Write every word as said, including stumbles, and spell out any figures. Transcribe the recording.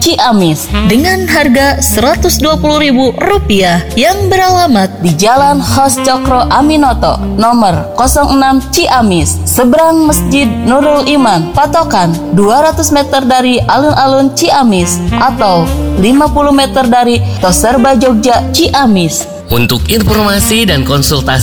Ciamis dengan harga seratus dua puluh ribu rupiah yang beralamat di Jalan Hos Cokro Aminoto nomor nol enam Ciamis seberang Masjid Nurul Iman, patokan dua ratus meter dari alun-alun Ciamis atau lima puluh meter dari Toserba Jogja Ciamis. Untuk informasi dan konsultasi